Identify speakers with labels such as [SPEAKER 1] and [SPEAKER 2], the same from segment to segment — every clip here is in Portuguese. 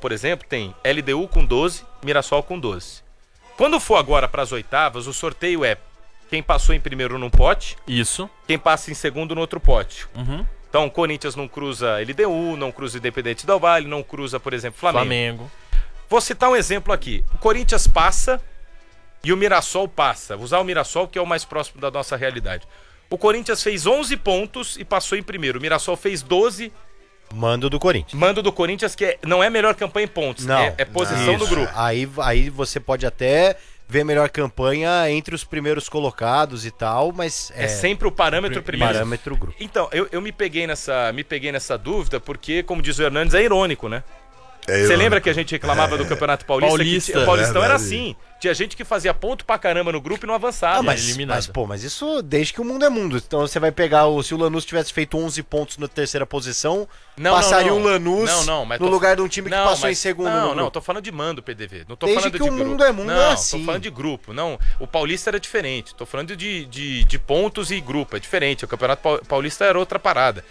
[SPEAKER 1] por exemplo, tem LDU com 12, Mirassol com 12. Quando for agora para as oitavas, o sorteio é quem passou em primeiro num pote.
[SPEAKER 2] Isso.
[SPEAKER 1] Quem passa em segundo no outro pote.
[SPEAKER 2] Uhum.
[SPEAKER 1] Então, o Corinthians não cruza LDU, não cruza Independente Del Valle, não cruza, por exemplo, Flamengo. Vou citar um exemplo aqui. O Corinthians passa e o Mirassol passa. Vou usar o Mirassol, que é o mais próximo da nossa realidade. O Corinthians fez 11 pontos e passou em primeiro. O Mirassol fez 12.
[SPEAKER 3] Mando do Corinthians.
[SPEAKER 1] Mando do Corinthians, que não é melhor campanha em pontos,
[SPEAKER 3] não,
[SPEAKER 1] é posição do grupo.
[SPEAKER 3] Aí você pode até ver melhor campanha entre os primeiros colocados e tal, mas...
[SPEAKER 1] É sempre o parâmetro primeiro.
[SPEAKER 3] Parâmetro grupo.
[SPEAKER 1] Então, eu me peguei nessa dúvida porque, como diz o Hernandes, é irônico, né? Você lembra que a gente reclamava do Campeonato Paulista? O Paulistão era assim. Tinha gente que fazia ponto pra caramba no grupo e não avançava.
[SPEAKER 3] Mas isso desde que o mundo é mundo. Então você vai pegar, se o Lanús tivesse feito 11 pontos na terceira posição, passaria o Lanús no lugar de um time que passou em segundo no grupo.
[SPEAKER 1] Não, tô falando de mando, PDV. Não tô
[SPEAKER 3] desde
[SPEAKER 1] falando
[SPEAKER 3] que
[SPEAKER 1] de grupo.
[SPEAKER 3] O mundo é mundo,
[SPEAKER 1] não,
[SPEAKER 3] é assim.
[SPEAKER 1] Tô falando de grupo. Não, o Paulista era diferente. Tô falando de pontos e grupo. É diferente. O Campeonato Paulista era outra parada.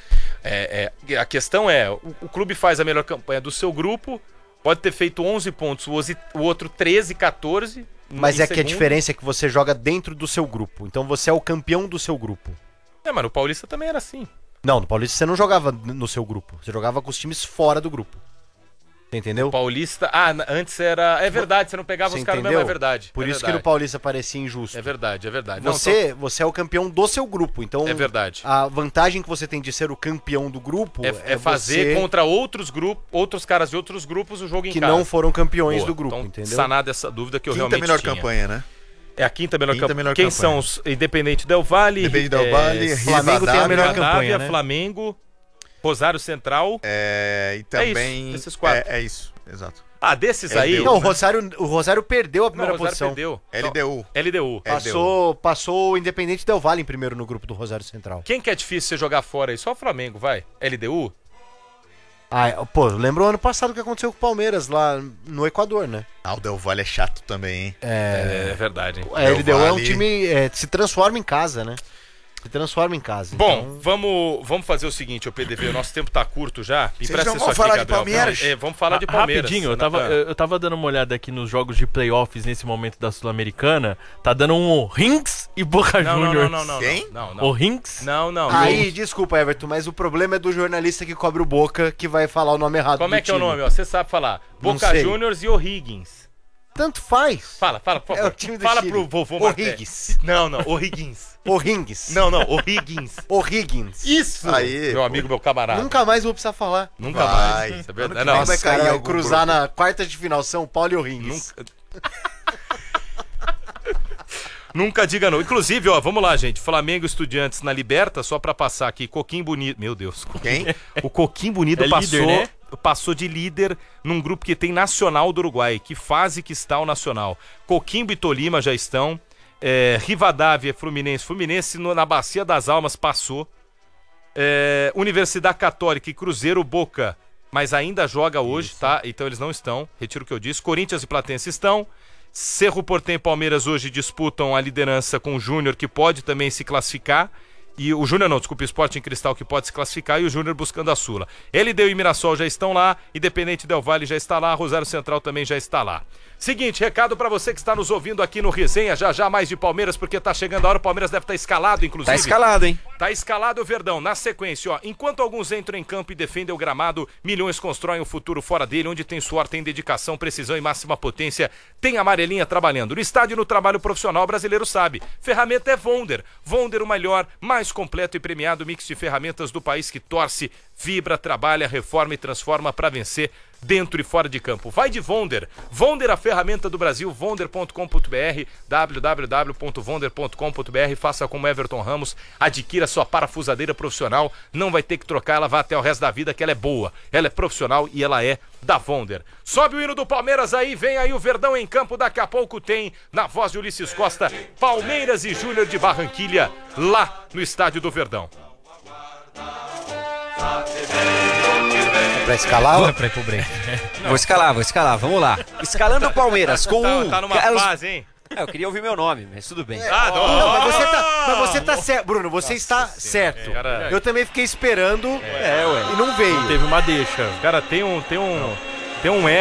[SPEAKER 1] A questão é, o clube faz a melhor campanha do seu grupo, pode ter feito 11 pontos, o outro 13, 14...
[SPEAKER 3] Mas que a diferença é que você joga dentro do seu grupo. Então você é o campeão do seu grupo.
[SPEAKER 1] Mas no Paulista também era assim.
[SPEAKER 3] Não, no Paulista você não jogava no seu grupo. Você jogava com os times fora do grupo. Entendeu?
[SPEAKER 1] O Paulista... antes era... É verdade, você não pegava os caras mesmo, é verdade.
[SPEAKER 3] Por isso que no Paulista parecia injusto.
[SPEAKER 1] É verdade.
[SPEAKER 3] Você é o campeão do seu grupo, então...
[SPEAKER 1] É verdade.
[SPEAKER 3] A vantagem que você tem de ser o campeão do grupo
[SPEAKER 1] é fazer contra outros caras de outros grupos o jogo em
[SPEAKER 3] casa.
[SPEAKER 1] Que
[SPEAKER 3] não foram campeões do grupo,
[SPEAKER 1] então,
[SPEAKER 3] entendeu?
[SPEAKER 1] Sanada essa dúvida que eu realmente
[SPEAKER 4] melhor
[SPEAKER 1] tinha.
[SPEAKER 4] Campanha, né?
[SPEAKER 1] É a quinta melhor campanha. Quem são os Independente Del Valle?
[SPEAKER 4] Independente Del Valle,
[SPEAKER 3] Flamengo tem a melhor campanha, né?
[SPEAKER 1] Flamengo, Rosário Central.
[SPEAKER 4] E também...
[SPEAKER 1] Isso, esses quatro.
[SPEAKER 4] É isso. Exato.
[SPEAKER 1] Desses aí...
[SPEAKER 3] Não, o Rosário perdeu a primeira posição.
[SPEAKER 1] Perdeu.
[SPEAKER 4] LDU.
[SPEAKER 3] Passou o Independente Del Valle em primeiro no grupo do Rosário Central.
[SPEAKER 1] Quem que é difícil você jogar fora aí? Só o Flamengo, vai. LDU?
[SPEAKER 3] Lembra o ano passado o que aconteceu com o Palmeiras lá no Equador, né?
[SPEAKER 4] O Del Valle é chato também, hein?
[SPEAKER 1] É verdade, hein?
[SPEAKER 3] A LDU é um time... se transforma em casa, né?
[SPEAKER 1] Bom, então... vamos fazer o seguinte, PDV, o nosso tempo tá curto já.
[SPEAKER 4] Vocês não vão falar de Palmeiras?
[SPEAKER 1] Vamos falar de Palmeiras.
[SPEAKER 2] Rapidinho, eu tava dando uma olhada aqui nos jogos de playoffs nesse momento da Sul-Americana. Tá dando um Rins e Boca Juniors.
[SPEAKER 1] Não.
[SPEAKER 4] Quem?
[SPEAKER 1] Não.
[SPEAKER 2] O Rins?
[SPEAKER 1] Não.
[SPEAKER 3] Aí, desculpa, Everton, mas o problema é do jornalista que cobre o Boca que vai falar o nome errado.
[SPEAKER 1] Como é que é o nome? Você sabe falar. Boca Juniors e O'Higgins.
[SPEAKER 3] Tanto faz.
[SPEAKER 1] Fala, por favor.
[SPEAKER 3] É o time do
[SPEAKER 1] Fala
[SPEAKER 3] Chile.
[SPEAKER 1] pro vovô
[SPEAKER 3] O'Higgins.
[SPEAKER 1] Não, O'Higgins.
[SPEAKER 3] O'Higgins.
[SPEAKER 1] Não, O'Higgins.
[SPEAKER 3] O'Higgins.
[SPEAKER 1] Isso!
[SPEAKER 4] Aí,
[SPEAKER 1] meu amigo, meu camarada.
[SPEAKER 3] Nunca mais vou precisar falar.
[SPEAKER 1] Nunca mais.
[SPEAKER 4] Isso
[SPEAKER 1] é verdade.
[SPEAKER 4] Não,
[SPEAKER 3] vai
[SPEAKER 4] cair
[SPEAKER 3] vai
[SPEAKER 4] algum
[SPEAKER 3] cruzar
[SPEAKER 4] grupo.
[SPEAKER 3] na quarta de final São Paulo e O'Higgins.
[SPEAKER 1] Nunca diga não. Inclusive, vamos lá, gente. Flamengo e Estudiantes na Liberta, só pra passar aqui. Coquinho Bonito. Meu Deus.
[SPEAKER 4] Quem?
[SPEAKER 1] O Coquinho Bonito passou de líder num grupo que tem Nacional do Uruguai. Que fase que está o Nacional? Coquimbo e Tolima já estão. Rivadavia, Fluminense na Bacia das Almas passou. Universidade Católica e Cruzeiro, Boca, mas ainda joga hoje, tá? Então eles não estão. Retiro o que eu disse. Corinthians e Platense estão. Cerro Porteño e Palmeiras hoje disputam a liderança com o Júnior, que pode também se classificar. E o Júnior não, desculpa, o Sporting Cristal que pode se classificar e o Júnior buscando a Sula. LDU e Mirassol já estão lá, Independente Del Valle já está lá, Rosário Central também já está lá. Seguinte, recado pra você que está nos ouvindo aqui no Resenha, já mais de Palmeiras, porque tá chegando a hora, o Palmeiras deve estar escalado, inclusive.
[SPEAKER 5] Tá escalado, hein?
[SPEAKER 1] Tá escalado o Verdão. Na sequência, enquanto alguns entram em campo e defendem o gramado, milhões constroem o futuro fora dele, onde tem suor, tem dedicação, precisão e máxima potência, tem amarelinha trabalhando. No estádio, no trabalho profissional, brasileiro sabe. Ferramenta é Vonder. Vonder, o melhor, mais completo e premiado mix de ferramentas do país que torce, vibra, trabalha, reforma e transforma para vencer dentro e fora de campo. Vai de Vonder. Vonder, a ferramenta do Brasil, vonder.com.br, www.vonder.com.br. Faça como Everton Ramos, adquira sua parafusadeira profissional, não vai ter que trocar, ela vai até o resto da vida, que ela é boa, ela é profissional e ela é da Vonder. Sobe o hino do Palmeiras aí, vem aí o Verdão em campo, daqui a pouco tem, na voz de Ulisses Costa, Palmeiras e Júnior de Barranquilha, lá no estádio do Verdão.
[SPEAKER 3] Pra escalar ou é pra ir pro break?
[SPEAKER 5] Vou escalar, vamos lá. Escalando o Palmeiras com
[SPEAKER 1] Tá numa fase, hein?
[SPEAKER 5] Eu queria ouvir meu nome, mas tudo bem.
[SPEAKER 3] Mas você tá certo, Bruno, você está certo. Eu também fiquei esperando
[SPEAKER 5] ué.
[SPEAKER 3] e não veio.
[SPEAKER 2] Teve uma deixa.
[SPEAKER 1] Cara, tem um